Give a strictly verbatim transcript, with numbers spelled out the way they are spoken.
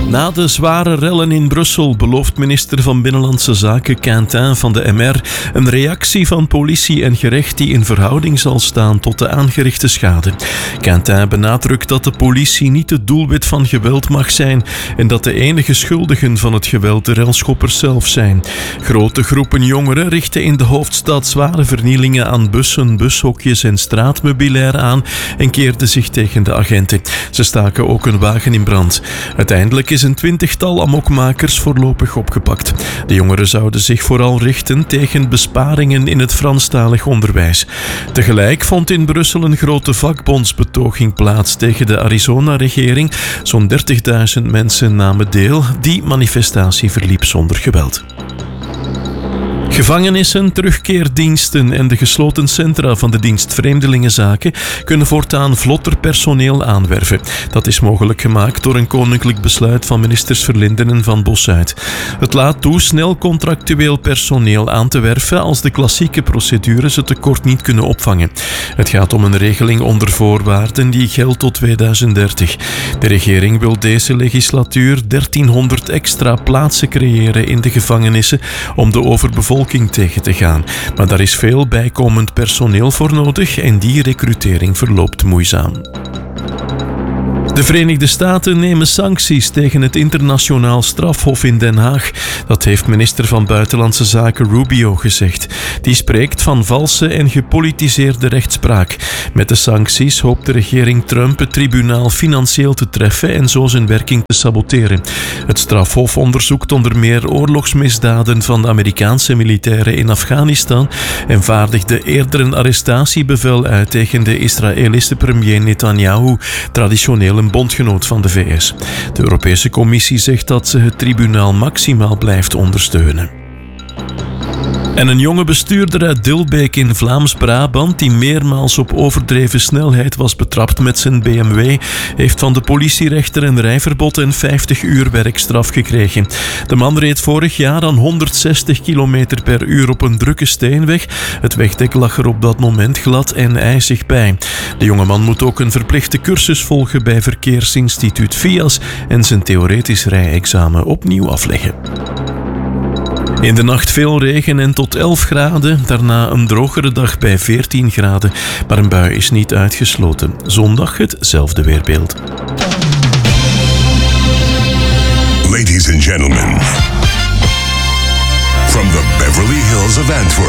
Na de zware rellen in Brussel belooft minister van Binnenlandse Zaken Quentin van de M R een reactie van politie en gerecht die in verhouding zal staan tot de aangerichte schade. Quentin benadrukt dat de politie niet het doelwit van geweld mag zijn en dat de enige schuldigen van het geweld de relschoppers zelf zijn. Grote groepen jongeren richten in de hoofdstad zware vernielingen aan bussen, bushokjes en straatmeubilair aan en keerden zich tegen de agenten. Ze staken ook een wagen in brand. Uiteindelijk is een twintigtal amokmakers voorlopig opgepakt. De jongeren zouden zich vooral richten tegen besparingen in het Franstalig onderwijs. Tegelijk vond in Brussel een grote vakbondsbetoging plaats tegen de Arizona-regering. Zo'n dertigduizend mensen namen deel. Die manifestatie verliep zonder geweld. Gevangenissen, terugkeerdiensten en de gesloten centra van de dienst Vreemdelingenzaken kunnen voortaan vlotter personeel aanwerven. Dat is mogelijk gemaakt door een koninklijk besluit van ministers Verlinden en Van Bossuit. Het laat toe snel contractueel personeel aan te werven als de klassieke procedures het tekort niet kunnen opvangen. Het gaat om een regeling onder voorwaarden die geldt tot tweeduizend dertig. De regering wil deze legislatuur dertienhonderd extra plaatsen creëren in de gevangenissen om de overbevolking tegen te gaan. Maar daar is veel bijkomend personeel voor nodig en die recrutering verloopt moeizaam. De Verenigde Staten nemen sancties tegen het internationaal strafhof in Den Haag. Dat heeft minister van Buitenlandse Zaken Rubio gezegd. Die spreekt van valse en gepolitiseerde rechtspraak. Met de sancties hoopt de regering Trump het tribunaal financieel te treffen en zo zijn werking te saboteren. Het strafhof onderzoekt onder meer oorlogsmisdaden van de Amerikaanse militairen in Afghanistan en vaardigde eerder een arrestatiebevel uit tegen de Israëlische premier Netanyahu, traditioneel een bondgenoot van de V S. De Europese Commissie zegt dat ze het tribunaal maximaal blijft ondersteunen. En een jonge bestuurder uit Dilbeek in Vlaams-Brabant, die meermaals op overdreven snelheid was betrapt met zijn B M W, heeft van de politierechter een rijverbod en vijftig uur werkstraf gekregen. De man reed vorig jaar aan honderdzestig kilometer per uur op een drukke steenweg. Het wegdek lag er op dat moment glad en ijzig bij. De jongeman moet ook een verplichte cursus volgen bij Verkeersinstituut V I A S en zijn theoretisch rijexamen opnieuw afleggen. In de nacht veel regen en tot elf graden. Daarna een drogere dag bij veertien graden. Maar een bui is niet uitgesloten. Zondag hetzelfde weerbeeld. Ladies and gentlemen, from the Beverly Hills of Antwerp.